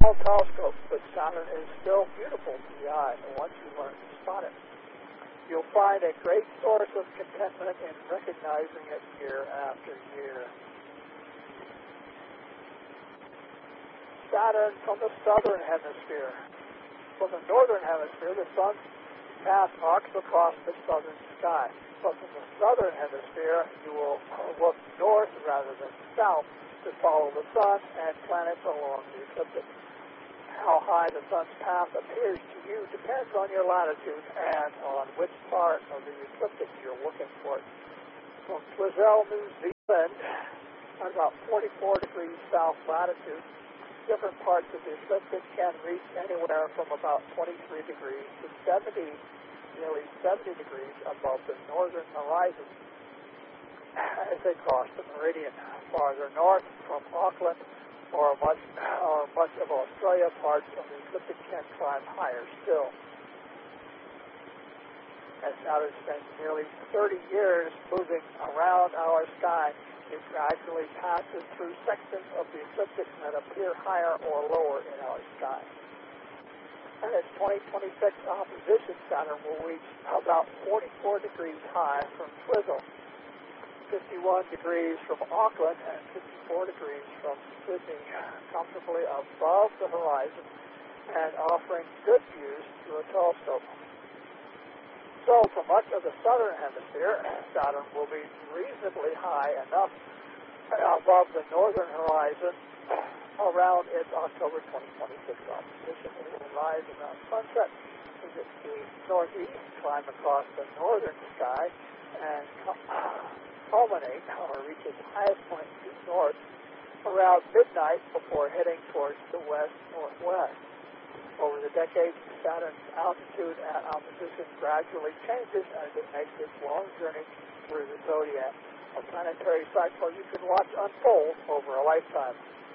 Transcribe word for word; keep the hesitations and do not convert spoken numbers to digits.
small telescope, but Saturn is still beautiful to the eye once you learn to spot it. You'll find a great source of contentment in recognizing it year after year. Saturn from the southern hemisphere. From the northern hemisphere, the sun's path arcs across the southern sky. But from the southern hemisphere, you will look north rather than south to follow the sun and planets along the ecliptic. How high the sun's path appears to you depends on your latitude and on which part of the ecliptic you're looking for. From Twizel, New Zealand, at about forty-four degrees south latitude, different parts of the ecliptic can reach anywhere from about twenty-three degrees to seventy, nearly seventy degrees above the northern horizon as they cross the meridian. Farther north from Auckland or much, or much of Australia, parts of the ecliptic can climb higher still. As Saturn spends nearly thirty years moving around our sky, it gradually passes through sections of the ecliptic that appear higher or lower in our sky. And its twenty twenty-six opposition, Saturn will reach about forty-four degrees high from Twizel, fifty-one degrees from Auckland, and fifty-four degrees from Sydney, comfortably above the horizon and offering good views through a telescope. So, for much of the southern hemisphere, Saturn will be reasonably high enough above the northern horizon around its October twenty twenty-six opposition. It will rise around sunset, visit the northeast, climb across the northern sky, and culminate, or reach its highest point due north around midnight before heading towards the west-northwest. Over the decades, Saturn's altitude and opposition gradually changes as it makes its long journey through the zodiac, a planetary cycle you can watch unfold over a lifetime.